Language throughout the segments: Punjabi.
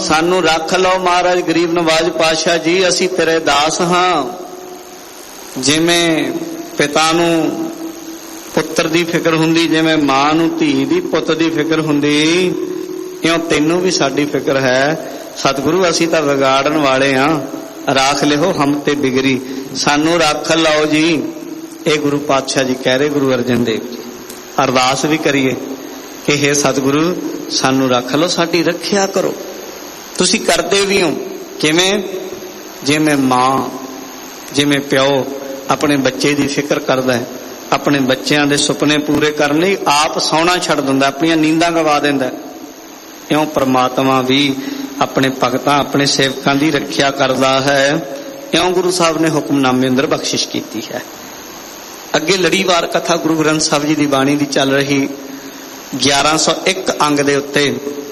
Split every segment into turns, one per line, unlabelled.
सानू रख लो महाराज गरीब नवाज पातशाह जी, असी तेरे दास हाँ। जिवें पिता नू पुत्र दी फिक्र हुंदी, जिवें मां नू धी दी पुत दी फिक्र हुंदी, इउं तैनू भी साडी फिक्र है। सतगुरु असी तां विगाड़न वाले हाँ, राख लिहो हम ते बिगड़ी, सानू रख लो जी। ये गुरु पातशाह जी कह रहे गुरु अर्जन देव जी। अरदास भी करिए कि हे सतगुरु सानू रख लो, साडी रखिया करो। तुसी करदे भी हो किवें? जिवें मां जिवें प्यो अपने बच्चे की फिक्र करदा है, अपने बच्चों के सुपने पूरे करने लई आप सौना छड्ड दिंदा, अपनी नींदां गवा दिंदा, इउं परमात्मा भी अपने भगतां अपने सेवकां की रखिया करदा है। इउं गुरु साहब ने हुक्मनामे अंदर बख्शिश की है। अगे लड़ीवार कथा गुरु ग्रंथ साहब जी की बाणी की चल रही 1101 अंग दे उत्ते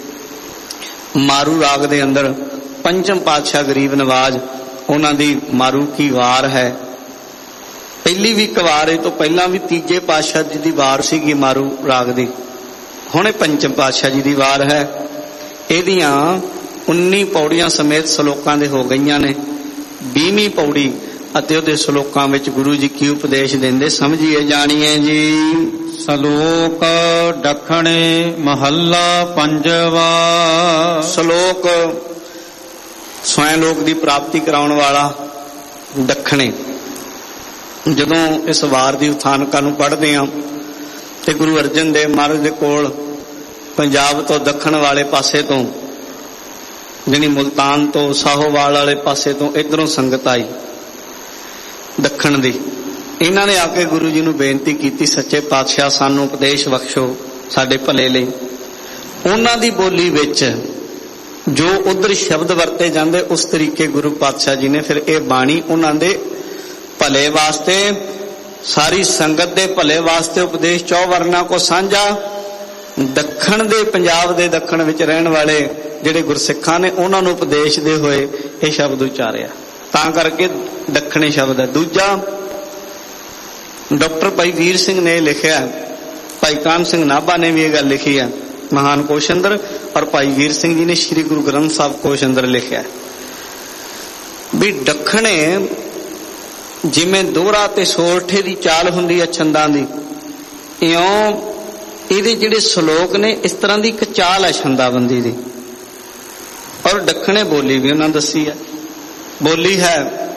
मारू राग दे अंदर पंचम पातशाह गरीब नवाज उन्हां दी मारू की वार है। पहली भी कवार तो पहला भी तीजे पातशाह जी की वार सी मारू राग दी, हुणे पंचम पातशाह जी की वार है। इहदियां 19 पौड़ियां समेत सलोकां दे हो गईयां ने। 20वीं पौड़ी अते उहदे सलोकां विच गुरु जी की उपदेश देंदे, समझिए जानिए जी।
सलोक दखणे महला पंजवा।
सलोक स्वयं लोक की प्राप्ति कराउण वाला दखणे। जदों इस वार की उथानका नूं पढ़दे हां ते गुरु अर्जन देव महाराज दे कोल पंजाब तो दखण वाले पासे तो यानी मुल्तान तो साहोवाल वाले पासे तो इधरों संगत आई दखण दी। इन्हां ने आके गुरु जी नूं बेनती की, सच्चे पातशाह सानू उपदेश बख्शो साडे भले लई। उन्हां दी बोली विच जो उधर शब्द वरते जांदे उस तरीके गुरु पातशाह जी ने फिर ये बाणी उन्हां दे भले वास्ते, सारी संगत दे भले वास्ते उपदेश चौवरना को साझा दखण दे पंजाब दे दखण विच रहण वाले जिहड़े गुरसिखां ने उन्हां नूं उपदेश दे होए ये शब्द उचारिया, तां करके दखणे शब्द है। दूजा डॉक्टर भाई वीर सिंह ने लिखिया, भाई कान सिंह नाभा ने भी ये गल लिखी है महान कोश अंदर, और भाई वीर सिंह जी ने श्री गुरु ग्रंथ साहब कोश अंदर लिखिया भी दखणे जिमें दोहरा ते सोरठे की चाल हुंदी है छंदां दी, इउं इहदे जिहड़े श्लोक ने इस तरह की एक चाल है छंदाबंदी दी। और दखणे बोली भी उन्होंने दसी है, बोली है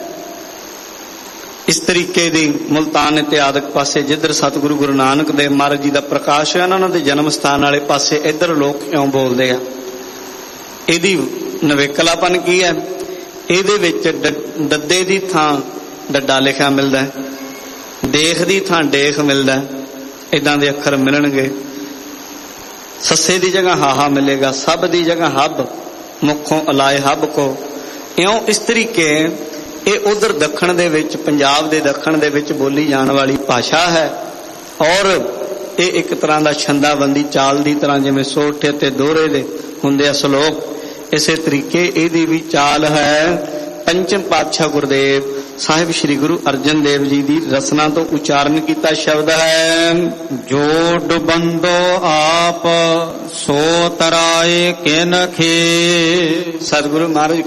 इस तरीके दी मुल्तान इत्यादक पासे जिधर सतगुरु गुरु नानक देव महाराज जी का प्रकाश है, उन्होंने जन्म स्थान वाले पासे इधर लोग क्यों बोलते हैं? इहदी नवेकलापन की है? इहदे विच डद्दे दी थां डड्डा लिखा मिलता है, देख दी थां देख मिलता है, इदां दे अखर मिलणगे। सस्से दी जगह हाहा मिलेगा, सब दी जगह हब, मुखों अलाए हब को। इउं इस तरीके ये उधर दखण दे विच पंजाब दे दखण दे विच बोली जाण वाली भाषा है। और ये एक तरह का छंदाबंदी चाल दी तरह जिवें सोठे ते दोहरे दे हुंदे आ श्लोक, इसे तरीके इहदी भी चाल है। पंचम पातशाह गुरुदेव साहिब श्री गुरु अर्जन देव जी की रचना तो उच्चारण किया शब्द है,
जोड़ बंदो आप सो तराए किनखे।
सतगुरु महाराज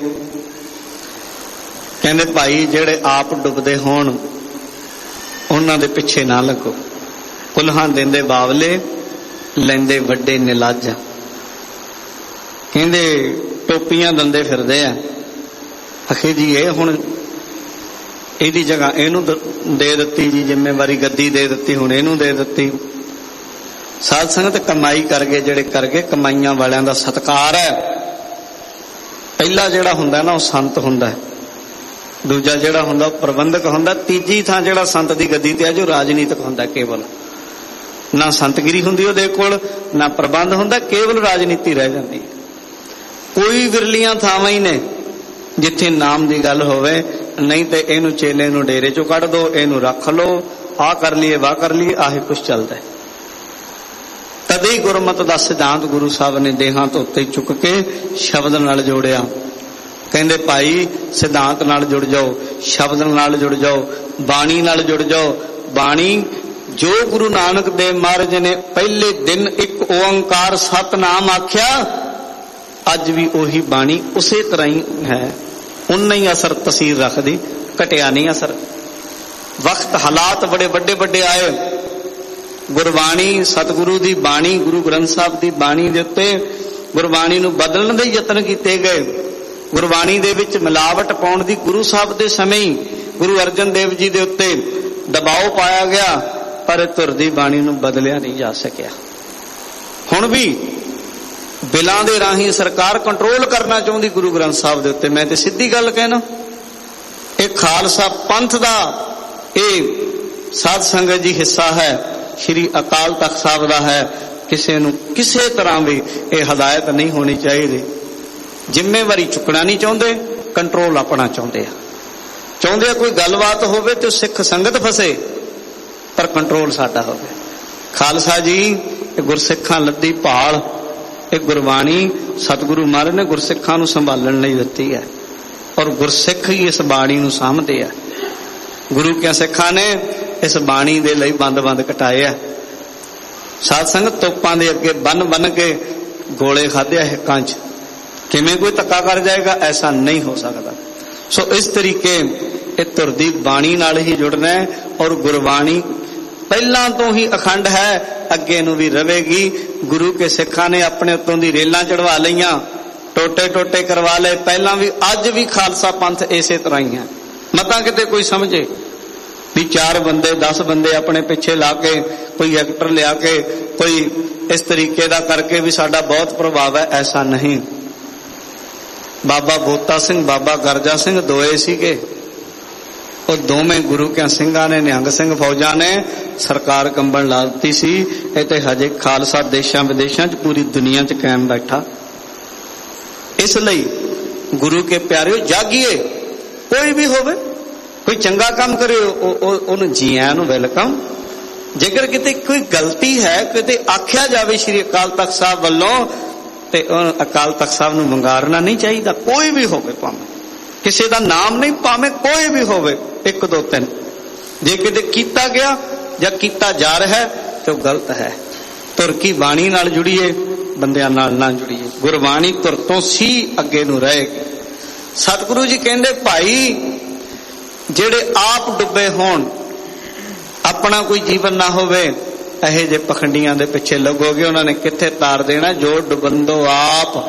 कहंदे भाई जेड़े आप डुबदे होण उन्हां दे पिछे ना लगो, कुल्हां देंदे बावले लैंदे वड्डे निलाजा। कहंदे टोपियां दंदे फिरदे आ, आखे जी ये हुण ਇਹਦੀ जगह ਇਹਨੂੰ दे ਦਿੱਤੀ जी जिम्मेवारी, गद्दी दे ਦਿੱਤੀ, ਹੁਣ ਇਹਨੂੰ दे ਦਿੱਤੀ। साध संगत कमाई करके जेड़े करके कमाइयां वालियां दा सत्कार है। पहला जेड़ा हुंदा ना वो संत हुंदा है, दूजा जेड़ा हुंदा प्रबंधक हुंदा, तीजी थां जेड़ा संत दी गद्दी ते जो राजनीतिक हुंदा। केवल ना संतगिरी हुंदी ਉਹਦੇ ਕੋਲ, ना प्रबंध हुंदा, केवल राजनीति रह जाती। कोई विरलियां थावां ही ने जिथे नाम की गल होवे, नहीं तो इनू चेले नू डेरे चो कढ़ दो, इनू रख लो, आ कर लिए वाह कर लिए, आही कुछ चलता है। तदे गुरमत का सिद्धांत गुरु साहब ने देहां तो उत्ते चुक के शब्द नाल जोड़िया। कहंदे भाई सिद्धांत नाल जुड़ जाओ, शब्द नाल जुड़ जाओ, बाणी नाल जुड़ जाओ। बाणी जो गुरु नानक देव महाराज ने पहले दिन एक ओंकार सतनाम आख्या, ਅੱਜ ਵੀ ਉਹੀ ਬਾਣੀ ਉਸੇ ਤਰ੍ਹਾਂ ਹੀ ਹੈ, ਉਨਾ ਹੀ ਅਸਰ ਤਸੀਰ ਰੱਖਦੀ, ਘਟਿਆ ਨਹੀਂ ਅਸਰ। ਵਕਤ ਹਾਲਾਤ ਬੜੇ ਵੱਡੇ ਵੱਡੇ ਆਏ, ਗੁਰਬਾਣੀ ਸਤਿਗੁਰੂ ਦੀ ਬਾਣੀ, ਗੁਰੂ ਗ੍ਰੰਥ ਸਾਹਿਬ ਦੀ ਬਾਣੀ ਦੇ ਉੱਤੇ ਗੁਰਬਾਣੀ ਨੂੰ ਬਦਲਣ ਦੇ ਯਤਨ ਕੀਤੇ ਗਏ। ਗੁਰਬਾਣੀ ਦੇ ਵਿੱਚ ਮਿਲਾਵਟ ਪਾਉਣ ਦੀ ਗੁਰੂ ਸਾਹਿਬ ਦੇ ਸਮੇਂ ਹੀ ਗੁਰੂ ਅਰਜਨ ਦੇਵ ਜੀ ਦੇ ਉੱਤੇ ਦਬਾਅ ਪਾਇਆ ਗਿਆ, ਪਰ ਧੁਰ ਦੀ ਬਾਣੀ ਨੂੰ ਬਦਲਿਆ ਨਹੀਂ ਜਾ ਸਕਿਆ। ਹੁਣ ਵੀ ਬਿਲਾਂ ਦੇ ਰਾਹੀਂ ਸਰਕਾਰ ਕੰਟਰੋਲ ਕਰਨਾ ਚਾਹੁੰਦੀ ਗੁਰੂ ਗ੍ਰੰਥ ਸਾਹਿਬ ਦੇ ਉੱਤੇ। ਮੈਂ ਤੇ ਸਿੱਧੀ ਗੱਲ ਕਹਿਣਾ, ਇਹ ਖਾਲਸਾ ਪੰਥ ਦਾ ਇਹ ਸਾਧ ਸੰਗਤ ਜੀ ਹਿੱਸਾ ਹੈ, ਸ਼੍ਰੀ ਅਕਾਲ ਤਖਤ ਸਾਹਿਬ ਦਾ ਹੈ। ਕਿਸੇ ਨੂੰ ਕਿਸੇ ਤਰ੍ਹਾਂ ਵੀ ਇਹ ਹਦਾਇਤ ਨਹੀਂ ਹੋਣੀ ਚਾਹੀਦੀ। ਜ਼ਿੰਮੇਵਾਰੀ ਚੁੱਕਣਾ ਨਹੀਂ ਚਾਹੁੰਦੇ, ਕੰਟਰੋਲ ਆਪਣਾ ਚਾਹੁੰਦੇ ਆ ਕੋਈ ਗੱਲਬਾਤ ਹੋਵੇ ਤੇ ਸਿੱਖ ਸੰਗਤ ਫਸੇ, ਪਰ ਕੰਟਰੋਲ ਸਾਡਾ ਹੋਵੇ। ਖਾਲਸਾ ਜੀ ਇਹ ਗੁਰਸਿੱਖਾਂ ਲੱਦੀ ਭਾਲ, ਇਹ ਗੁਰਬਾਣੀ ਸਤਿਗੁਰੂ ਮਹਾਰਾਜ ਨੇ ਗੁਰਸਿੱਖਾਂ ਨੂੰ ਸੰਭਾਲਣ ਲਈ ਦਿੱਤੀ ਹੈ, ਔਰ ਗੁਰਸਿੱਖ ਹੀ ਇਸ ਬਾਣੀ ਨੂੰ ਸਾਂਭਦੇ ਆ। ਗੁਰੂ ਕਿਆ ਸਿੱਖਾਂ ਨੇ ਇਸ ਬਾਣੀ ਦੇ ਲਈ ਬੰਦ ਕਟਾਏ ਆ। ਸਾਧ ਸੰਗਤ ਤੋਪਾਂ ਦੇ ਅੱਗੇ ਬੰਨ ਕੇ ਗੋਲੇ ਖਾਧੇ ਆ ਹਿੱਕਾਂ 'ਚ, ਕਿਵੇਂ ਕੋਈ ਧੱਕਾ ਕਰ ਜਾਏਗਾ? ਐਸਾ ਨਹੀਂ ਹੋ ਸਕਦਾ। ਸੋ ਇਸ ਤਰੀਕੇ ਇਹ ਧੁਰ ਦੀ ਬਾਣੀ ਨਾਲ ਹੀ ਜੁੜਨਾ ਹੈ, ਔਰ ਗੁਰਬਾਣੀ ਪਹਿਲਾਂ ਤੋਂ ਹੀ ਅਖੰਡ ਹੈ, ਅੱਗੇ ਨੂੰ ਵੀ ਰਹੇਗੀ। ਗੁਰੂ ਕੇ ਸਿੱਖਾਂ ਨੇ ਆਪਣੇ ਉੱਤੋਂ ਦੀ ਰੇਲਾਂ ਚੜਵਾ ਲਈਆਂ, ਟੋਟੇ ਕਰਵਾ ਲਏ ਪਹਿਲਾਂ ਵੀ, ਅੱਜ ਵੀ ਖਾਲਸਾ ਪੰਥ ਇਸੇ ਤਰ੍ਹਾਂ ਹੀ ਹੈ। ਮਤਾਂ ਕਿਤੇ ਕੋਈ ਸਮਝੇ ਵੀ 4 ਬੰਦੇ 10 ਬੰਦੇ ਆਪਣੇ ਪਿੱਛੇ ਲਾ ਕੇ, ਕੋਈ ਐਕਟਰ ਲਿਆ ਕੇ, ਕੋਈ ਇਸ ਤਰੀਕੇ ਦਾ ਕਰਕੇ ਵੀ ਸਾਡਾ ਬਹੁਤ ਪ੍ਰਭਾਵ ਹੈ, ਐਸਾ ਨਹੀਂ। ਬਾਬਾ ਬੋਤਾ ਸਿੰਘ, ਬਾਬਾ ਗਰਜਾ ਸਿੰਘ ਦੋਏ ਸੀਗੇ, ਉਹ ਦੋਵੇਂ ਗੁਰੂ ਕਿਆਂ ਸਿੰਘਾਂ ਨੇ, ਨਿਹੰਗ ਸਿੰਘ ਫੌਜਾਂ ਨੇ ਸਰਕਾਰ ਕੰਬਣ ਲਾ ਦਿੱਤੀ ਸੀ। ਇਹ ਤੇ ਹਜੇ ਖਾਲਸਾ ਦੇਸ਼ਾਂ ਵਿਦੇਸ਼ਾਂ 'ਚ ਪੂਰੀ ਦੁਨੀਆ 'ਚ ਕਾਇਮ ਬੈਠਾ। ਇਸ ਲਈ ਗੁਰੂ ਕੇ ਪਿਆਰਿਓ ਜਾਗੀਏ, ਕੋਈ ਵੀ ਹੋਵੇ, ਕੋਈ ਚੰਗਾ ਕੰਮ ਕਰੇ ਉਹਨੂੰ ਜੀ ਆਇਆਂ ਨੂੰ ਵੈਲਕਮ। ਜੇਕਰ ਕਿਤੇ ਕੋਈ ਗਲਤੀ ਹੈ, ਕਿਤੇ ਆਖਿਆ ਜਾਵੇ ਸ਼੍ਰੀ ਅਕਾਲ ਤਖਤ ਸਾਹਿਬ ਵੱਲੋਂ, ਤੇ ਅਕਾਲ ਤਖਤ ਸਾਹਿਬ ਨੂੰ ਵੰਗਾਰਨਾ ਨਹੀਂ ਚਾਹੀਦਾ। ਕੋਈ ਵੀ ਹੋਵੇ, ਭਾਵੇਂ ਕਿਸੇ ਦਾ ਨਾਮ ਨਹੀਂ, ਭਾਵੇਂ ਕੋਈ ਵੀ ਹੋਵੇ, 1 2 3 ਜੇ ਕਿਤੇ ਕੀਤਾ ਗਿਆ ਜਾਂ ਕੀਤਾ ਜਾ ਰਿਹਾ ਤੇ ਉਹ ਗਲਤ ਹੈ। ਧੁਰ ਕੀ ਬਾਣੀ ਨਾਲ ਜੁੜੀਏ, ਬੰਦਿਆਂ ਨਾਲ ਨਾ ਜੁੜੀਏ। ਗੁਰਬਾਣੀ ਧੁਰ ਤੋਂ ਸੀ ਅੱਗੇ ਨੂੰ ਰਹੇਗੀ। ਸਤਿਗੁਰੂ ਜੀ ਕਹਿੰਦੇ ਭਾਈ ਜਿਹੜੇ ਆਪ ਡੁੱਬੇ ਹੋਣ, ਆਪਣਾ ਕੋਈ ਜੀਵਨ ਨਾ ਹੋਵੇ, ਇਹੋ ਜਿਹੇ ਪਖੰਡੀਆਂ ਦੇ ਪਿੱਛੇ ਲੱਗੋਗੇ, ਉਹਨਾਂ ਨੇ ਕਿੱਥੇ ਤਾਰ ਦੇਣਾ। ਜੋ ਡੁਬੰਦੋ ਆਪ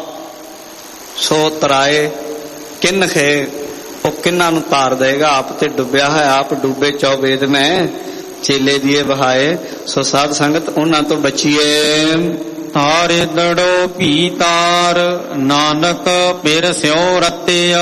ਸੋ ਤਰਾਏ ਕਿੰਨ ਖੇ, ਉਹ ਕਿੰਨਾਂ ਨੂੰ ਤਾਰ ਦੇਗਾ। ਆਪ ਤੇ ਡੁੱਬਿਆ ਹੈ, ਆਪ ਡੁੱਬੇ ਚੌਬੇਦ ਮੈਂ ਚੇਲੇ ਦੀਏ ਬਹਾਏ। ਸੋ ਸਾਧ ਸੰਗਤ ਉਹਨਾਂ ਤੋਂ ਬਚੀਏ।
ਤਾਰੇ ਦੜੋ ਭੀ ਤਾਰ, ਨਾਨਕ ਪਿਰ ਸਿਉ ਰਤਿਆ।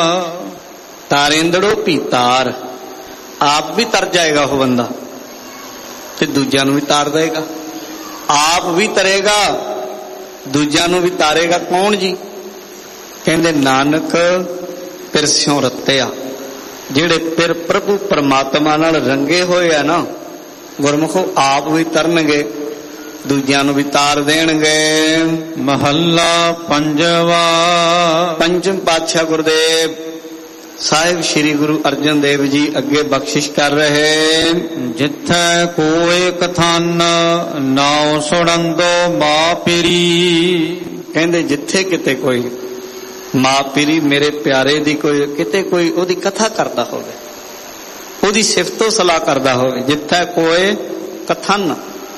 ਤਾਰੇਂਦੜੋ ਭੀ ਤਾਰ, ਆਪ ਵੀ ਤਰ ਜਾਏਗਾ ਉਹ ਬੰਦਾ ਤੇ ਦੂਜਿਆਂ ਨੂੰ ਵੀ ਤਾਰ ਦੇਗਾ। ਆਪ ਵੀ ਤਰੇਗਾ, ਦੂਜਿਆਂ ਨੂੰ ਵੀ ਤਾਰੇਗਾ। ਕੌਣ ਜੀ? ਕਹਿੰਦੇ ਨਾਨਕ ਪਿਰ ਸਿਉ ਰਤਿਆ। ਜਿਹੜੇ ਪਿਰ ਪ੍ਰਭੂ ਪਰਮਾਤਮਾ ਨਾਲ ਰੰਗੇ ਹੋਏ ਆ ਨਾ ਗੁਰਮੁਖੋ, ਆਪ ਵੀ ਤਰਨਗੇ, ਦੂਜਿਆਂ ਨੂੰ ਵੀ ਤਾਰ ਦੇਣਗੇ।
ਮਹੱਲਾ ਪੰਜਵਾ।
ਪੰਚਮ ਪਾਤਸ਼ਾਹ ਗੁਰਦੇਵ ਸਾਹਿਬ ਸ਼੍ਰੀ ਗੁਰੂ ਅਰਜਨ ਦੇਵ ਜੀ ਅੱਗੇ ਬਖਸ਼ਿਸ਼ ਕਰ ਰਹੇ।
ਜਿੱਥੈ ਕੋਇ ਕਥਨ ਨਾਉ ਸੁਣੰਦੋ ਮਾ ਪਿਰੀ।
ਕਹਿੰਦੇ ਜਿੱਥੇ ਕਿਤੇ ਕੋਈ ਮਾਂ ਪਿਰੀ ਮੇਰੇ ਪਿਆਰੇ ਦੀ ਕੋਈ ਕਿਤੇ ਕੋਈ ਉਹਦੀ ਕਥਾ ਕਰਦਾ ਹੋਵੇ, ਉਹਦੀ ਸਿਫਤੋ ਸਲਾਹ ਕਰਦਾ ਹੋਵੇ। ਜਿੱਥੈ ਕੋਇ ਕਥਨ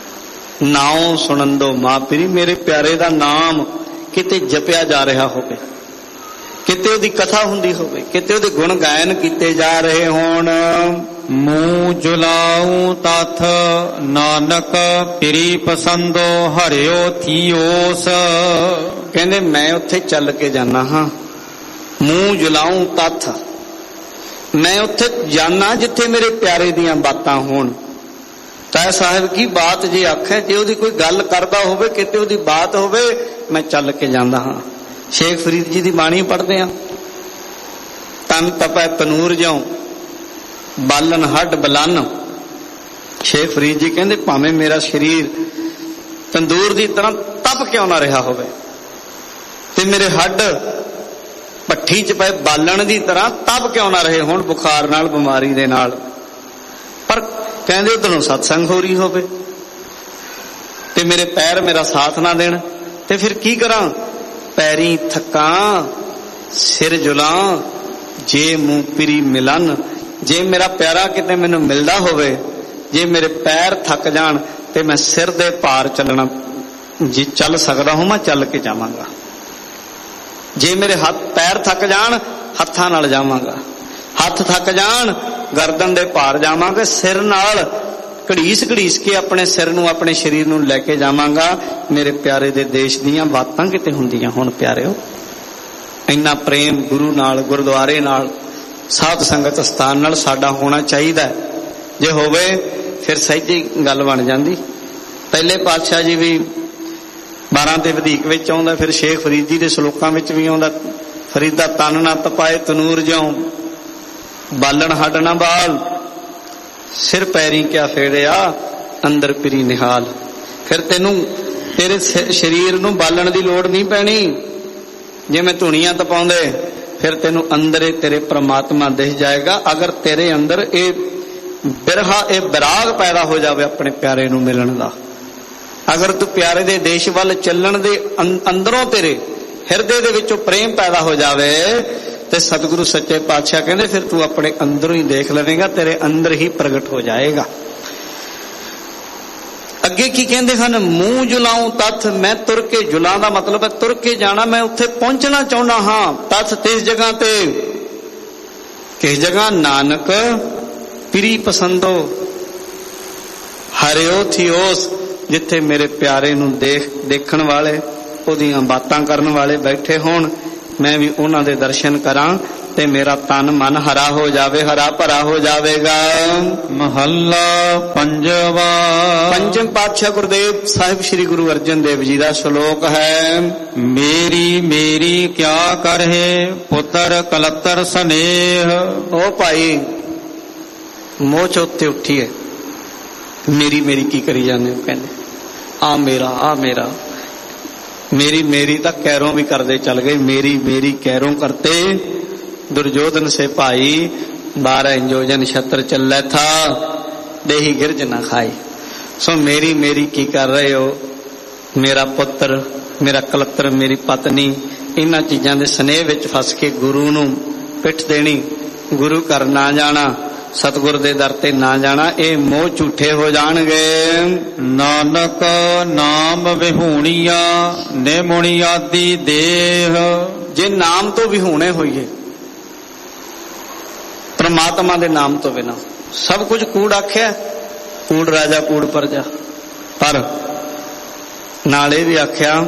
ਨਾਉ ਸੁਣੰਦੋ ਮਾਂ ਪਿਰੀ, ਮੇਰੇ ਪਿਆਰੇ ਦਾ ਨਾਮ ਕਿਤੇ ਜਪਿਆ ਜਾ ਰਿਹਾ ਹੋਵੇ, ਕਿਤੇ ਉਹਦੀ ਕਥਾ ਹੁੰਦੀ ਹੋਵੇ, ਕਿਤੇ ਉਹਦੇ ਗੁਣ ਗਾਇਨ ਕੀਤੇ ਜਾ ਰਹੇ ਹੋਣ।
ਮੂੰਹ ਜੁਲਾਉ ਤਥ ਨਾਨਕ ਪਿਰੀ ਪਸੰਦੋ ਹਰਿਓ ਥੀਓਸ।
ਕਹਿੰਦੇ ਮੈਂ ਉੱਥੇ ਚੱਲ ਕੇ ਜਾਣਾ ਹਾਂ। ਮੂੰਹ ਜੁਲਾਉ ਤਥ, ਮੈਂ ਉੱਥੇ ਜਾਣਾ ਜਿੱਥੇ ਮੇਰੇ ਪਿਆਰੇ ਦੀਆਂ ਬਾਤਾਂ ਹੋਣ। ਤੈ ਸਾਹਿਬ ਕੀ ਬਾਤ ਜੇ ਆਖੇ, ਜੇ ਉਹਦੀ ਕੋਈ ਗੱਲ ਕਰਦਾ ਹੋਵੇ, ਕਿਤੇ ਉਹਦੀ ਬਾਤ ਹੋਵੇ, ਮੈਂ ਚੱਲ ਕੇ ਜਾਂਦਾ ਹਾਂ। ਸ਼ੇਖ ਫਰੀਦ ਜੀ ਦੀ ਬਾਣੀ ਪੜ੍ਹਦੇ ਆ। ਤਨ ਤਪੈ ਤਨੂਰ ਜਿਉ ਬਾਲਨ ਹੱਡ ਬਲਨ। ਸ਼ੇਖ ਫਰੀਦ ਜੀ ਕਹਿੰਦੇ ਭਾਵੇਂ ਮੇਰਾ ਸਰੀਰ ਤੰਦੂਰ ਦੀ ਤਰ੍ਹਾਂ ਤਪ ਕਿਉਂ ਨਾ ਰਿਹਾ ਹੋਵੇ, ਤੇ ਮੇਰੇ ਹੱਡ ਭੱਠੀ 'ਚ ਪਏ ਬਾਲਣ ਦੀ ਤਰ੍ਹਾਂ ਤਪ ਕਿਉਂ ਨਾ ਰਹੇ ਹੋਣ, ਬੁਖਾਰ ਨਾਲ, ਬਿਮਾਰੀ ਦੇ ਨਾਲ, ਪਰ ਕਹਿੰਦੇ ਉਧਰੋਂ ਸਤਸੰਗ ਹੋ ਰਹੀ ਹੋਵੇ, ਤੇ ਮੇਰੇ ਪੈਰ ਮੇਰਾ ਸਾਥ ਨਾ ਦੇਣ, ਤੇ ਫਿਰ ਕੀ ਕਰਾਂ? ਪੈਰੀ ਥੱਕਾਂ ਸਿਰ ਜੁਲਾਂ ਜੇ ਮੂੰਹ ਪਿਰੀ ਮਿਲਨ। ਜੇ ਮੇਰਾ ਪਿਆਰਾ ਕਿਤੇ ਮੈਨੂੰ ਮਿਲਦਾ ਹੋਵੇ, ਜੇ ਮੇਰੇ ਪੈਰ ਥੱਕ ਜਾਣ ਤੇ ਮੈਂ ਸਿਰ ਦੇ ਭਾਰ ਚੱਲਣਾ, ਜੇ ਚੱਲ ਸਕਦਾ ਹਾਂ ਮੈਂ ਚੱਲ ਕੇ ਜਾਵਾਂਗਾ। ਜੇ ਮੇਰੇ ਹੱਥ ਪੈਰ ਥੱਕ ਜਾਣ ਹੱਥਾਂ ਨਾਲ ਜਾਵਾਂਗਾ, ਹੱਥ ਥੱਕ ਜਾਣ ਗਰਦਨ ਦੇ ਭਾਰ ਜਾਵਾਂਗੇ, ਸਿਰ ਨਾਲ ਘੜੀਸ ਘੜੀਸ ਕੇ ਆਪਣੇ ਸਿਰ ਨੂੰ, ਆਪਣੇ ਸਰੀਰ ਨੂੰ ਲੈ ਕੇ ਜਾਵਾਂਗਾ। ਮੇਰੇ ਪਿਆਰੇ ਦੇ ਦੇਸ਼ ਦੀਆਂ ਬਾਤਾਂ ਕਿਤੇ ਹੁੰਦੀਆਂ ਹੁਣ ਪਿਆਰਿਓ। ਇੰਨਾ ਪ੍ਰੇਮ ਗੁਰੂ ਨਾਲ, ਗੁਰਦੁਆਰੇ ਨਾਲ, ਸਾਧ ਸੰਗਤ ਸਥਾਨ ਨਾਲ ਸਾਡਾ ਹੋਣਾ ਚਾਹੀਦਾ। ਜੇ ਹੋਵੇ ਫਿਰ ਸਹਿਜੀ ਗੱਲ ਬਣ ਜਾਂਦੀ। ਪਹਿਲੇ ਪਾਤਸ਼ਾਹ ਜੀ ਵੀ 12 ਤੇ ਵਧੀਕ ਵਿੱਚ ਆਉਂਦਾ, ਫਿਰ ਸ਼ੇਖ ਫਰੀਦ ਜੀ ਦੇ ਸ਼ਲੋਕਾਂ ਵਿੱਚ ਵੀ ਆਉਂਦਾ, ਫਰੀਦਾ ਤਨ ਨਾ ਤਪਾਏ ਤਨੂਰ ਜਿਉ ਬਾਲਣ ਹੱਡ ਨਾ ਬਾਲ, ਸਿਰ ਪੈਰੀ ਕਿਆ ਫੇੜਿਆ ਅੰਦਰ ਪਿਰੀ ਨਿਹਾਲ। ਫਿਰ ਤੈਨੂੰ ਤੇਰੇ ਸਰੀਰ ਨੂੰ ਬਾਲਣ ਦੀ ਲੋੜ ਨਹੀਂ ਪੈਣੀ। ਜਿਵੇਂ ਧੂਣੀਆਂ ਤਪਾਉਂਦੇ, ਫਿਰ ਤੈਨੂੰ ਅੰਦਰੇ ਤੇਰੇ ਪ੍ਰਮਾਤਮਾ ਦਿਖ ਜਾਏਗਾ। ਅਗਰ ਤੇਰੇ ਅੰਦਰ ਇਹ ਬਿਰਹਾ, ਇਹ ਵਿਰਾਗ ਪੈਦਾ ਹੋ ਜਾਵੇ ਆਪਣੇ ਪਿਆਰੇ ਨੂੰ ਮਿਲਣ ਦਾ, ਅਗਰ ਤੂੰ ਪਿਆਰੇ ਦੇ ਦੇਸ਼ ਵੱਲ ਚੱਲਣ ਦੇ ਅੰਦਰੋਂ ਤੇਰੇ ਹਿਰਦੇ ਦੇ ਵਿੱਚੋਂ ਪ੍ਰੇਮ ਪੈਦਾ ਹੋ ਜਾਵੇ, ਤੇ ਸਤਿਗੁਰੂ ਸੱਚੇ ਪਾਤਸ਼ਾਹ ਕਹਿੰਦੇ ਫਿਰ ਤੂੰ ਆਪਣੇ ਅੰਦਰੋਂ ਹੀ ਦੇਖ ਲਵੇਂਗਾ, ਤੇਰੇ ਅੰਦਰ ਹੀ ਪ੍ਰਗਟ ਹੋ ਜਾਏਗਾ। ਅੱਗੇ ਕੀ ਕਹਿੰਦੇ ਹਨ? ਮੂੰਹ ਜੁਲਾਉ ਤਥ, ਮੈਂ ਤੁਰ ਕੇ, ਜੁਲਾ ਦਾ ਮਤਲਬ ਹੈ ਤੁਰ ਕੇ ਜਾਣਾ, ਮੈਂ ਉੱਥੇ ਪਹੁੰਚਣਾ ਚਾਹੁੰਦਾ ਹਾਂ। ਤਥ ਤਿਸ ਜਗ੍ਹਾ ਤੇ, ਕਿਸ ਜਗ੍ਹਾ? ਨਾਨਕ ਪਿਰੀ ਪਸੰਦੋ ਹਰਿਓ ਥਿਓਸ, ਜਿੱਥੇ ਮੇਰੇ ਪਿਆਰੇ ਨੂੰ ਦੇਖਣ ਵਾਲੇ, ਉਹਦੀਆਂ ਬਾਤਾਂ ਕਰਨ ਵਾਲੇ ਬੈਠੇ ਹੋਣ, ਮੈਂ ਵੀ ਉਹਨਾਂ ਦੇ ਦਰਸ਼ਨ ਕਰਾਂ ਤੇ ਮੇਰਾ ਤਨ ਮਨ ਹਰਾ ਹੋ ਜਾਵੇ, ਹਰਾ ਭਰਾ ਹੋ ਜਾਵੇਗਾ।
ਮਹੱਲਾ ਪੰਜਵਾ।
ਪੰਜਮ ਪਾਤਸ਼ਾਹ ਗੁਰਦੇਵ ਸਾਹਿਬ ਸ੍ਰੀ ਗੁਰੂ ਅਰਜਨ ਦੇਵ ਜੀ ਦਾ ਸ਼ਲੋਕ ਹੈ।
ਮੇਰੀ ਮੇਰੀ ਕਿਆ ਕਰਹਿ ਪੁੱਤਰ ਕਲਤਰ ਸਨੇਹ।
ਉਹ ਭਾਈ ਮੋਹ ਚੋਤੇ ਉੱਠੀਏ, ਮੇਰੀ ਮੇਰੀ ਕੀ ਕਰੀ ਜਾਂਦੇ ਹੋ? ਕਹਿੰਦੇ ਆ ਮੇਰਾ, ਆ ਮੇਰਾ, ਮੇਰੀ ਮੇਰੀ ਤਾਂ ਕੈਰੋਂ ਵੀ ਕਰਦੇ ਚੱਲ ਗਏ। ਮੇਰੀ ਮੇਰੀ ਕੈਰੋਂ ਕਰਤੇ ਦੁਰਜੋਧਨ ਸੇ ਭਾਈ, 12 ਇੰਜੋਜਨ ਛਤਰ ਚੱਲੇ ਥਾ ਦੇਹੀ ਗਿਰਜ ਨਾ ਖਾਈ। ਸੋ ਮੇਰੀ ਮੇਰੀ ਕੀ ਕਰ ਰਹੇ ਹੋ? ਮੇਰਾ ਪੁੱਤਰ, ਮੇਰਾ ਕਲਤਰ, ਮੇਰੀ ਪਤਨੀ, ਇਹਨਾਂ ਚੀਜ਼ਾਂ ਦੇ ਸਨੇਹ ਵਿੱਚ ਫਸ ਕੇ ਗੁਰੂ ਨੂੰ ਪਿੱਠ ਦੇਣੀ, ਗੁਰੂ ਘਰ ਨਾ ਜਾਣਾ, ਸਤਿਗੁਰ ਦੇ ਦਰ ਤੇ ਨਾ ਜਾਣਾ, ਇਹ ਮੋਹ ਝੂਠੇ ਹੋ ਜਾਣਗੇ।
ਨਾਨਕ ਨਾਮ ਵਿਹੂਣੀਆ ਨਿਮੁਣੀ ਆਦੀ ਦੇਹ।
ਜੇ ਨਾਮ ਤੋਂ ਵਿਹੂਣੇ ਹੋਈਏ, ਪ੍ਰਮਾਤਮਾ ਦੇ ਨਾਮ ਤੋਂ ਬਿਨਾਂ ਸਭ ਕੁਝ ਕੂੜ ਆਖਿਆ, ਕੂੜ ਰਾਜਾ ਕੂੜ ਪਰਜਾ, ਪਰ ਨਾਲ ਇਹ ਵੀ ਆਖਿਆ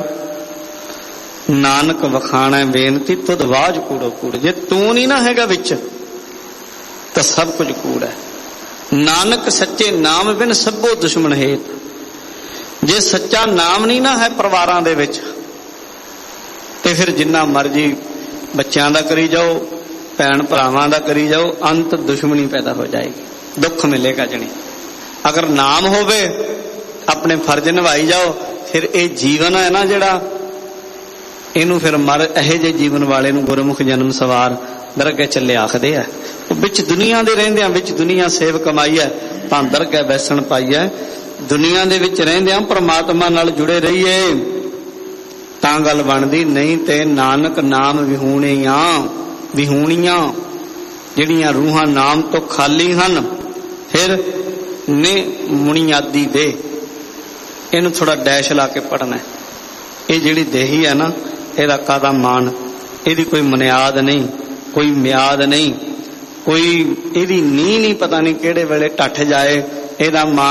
ਨਾਨਕ ਵਖਾਣਾ ਬੇਨਤੀ ਤੁਧ ਬਾਝ ਕੂੜੋ ਕੂੜ। ਜੇ ਤੂੰ ਨਹੀਂ ਨਾ ਹੈਗਾ ਵਿੱਚ ਤਾਂ ਸਭ ਕੁਝ ਕੂੜ ਹੈ। ਨਾਨਕ ਸੱਚੇ ਨਾਮ ਬਿਨ ਸਭੋ ਦੁਸ਼ਮਣ ਹੇਤ। ਜੇ ਸੱਚਾ ਨਾਮ ਨਹੀਂ ਨਾ ਹੈ ਪਰਿਵਾਰਾਂ ਦੇ ਵਿੱਚ, ਤੇ ਫਿਰ ਜਿੰਨਾ ਮਰਜੀ ਬੱਚਿਆਂ ਦਾ ਕਰੀ ਜਾਓ, ਭੈਣ ਭਰਾਵਾਂ ਦਾ ਕਰੀ ਜਾਓ, ਅੰਤ ਦੁਸ਼ਮਣੀ ਪੈਦਾ ਹੋ ਜਾਏਗੀ, ਦੁੱਖ ਮਿਲੇਗਾ ਜਣੀ। ਅਗਰ ਨਾਮ ਹੋਵੇ, ਆਪਣੇ ਫਰਜ਼ ਨਿਭਾਈ ਜਾਓ, ਫਿਰ ਇਹ ਜੀਵਨ ਹੈ ਨਾ ਜਿਹੜਾ, ਇਹਨੂੰ ਫਿਰ ਮਰ ਇਹੋ ਜਿਹੇ ਜੀਵਨ ਵਾਲੇ ਨੂੰ ਗੁਰਮੁਖ ਜਨਮ ਸਵਾਰ ਦਰਗਹਿ ਚੱਲੇ ਆਖਦੇ ਆ। ਵਿੱਚ ਦੁਨੀਆ ਦੇ ਰਹਿੰਦਿਆਂ, ਵਿੱਚ ਦੁਨੀਆ ਸੇਵ ਕਮਾਈ ਹੈ ਤਾਂ ਦਰਗਹਿ ਬੈਸਣ ਪਾਈ ਹੈ। ਦੁਨੀਆ ਦੇ ਵਿੱਚ ਰਹਿੰਦਿਆਂ ਪ੍ਰਮਾਤਮਾ ਨਾਲ ਜੁੜੇ ਰਹੀਏ ਤਾਂ ਗੱਲ ਬਣਦੀ, ਨਹੀਂ ਤੇ ਨਾਨਕ ਨਾਮ ਵਿਹੂਣੀਆਂ ਜਿਹੜੀਆਂ ਰੂਹਾਂ ਨਾਮ ਤੋਂ ਖਾਲੀ ਹਨ, ਫਿਰ ਨੇ ਮੁਣੀਆਦੀ ਦੇ। ਇਹਨੂੰ ਥੋੜਾ ਡੈਸ਼ ਲਾ ਕੇ ਪੜਨਾ। ਇਹ ਜਿਹੜੀ ਦੇਹੀ ਹੈ ਨਾ, ਇਹਦਾ ਕਾਹਦਾ ਮਾਣ, ਇਹਦੀ ਕੋਈ ਮਨਿਆਦ ਨਹੀਂ, ਕੋਈ ਮਿਆਦ ਨਹੀਂ, ਕੋਈ ਇਹਦੀ ਨੀਂਹ ਨਹੀਂ, ਪਤਾ ਨਹੀਂ ਕਿਹੜੇ ਵੇਲੇ ਟੱਠ ਜਾਏ। ਇਹਦਾ ਮਾਣ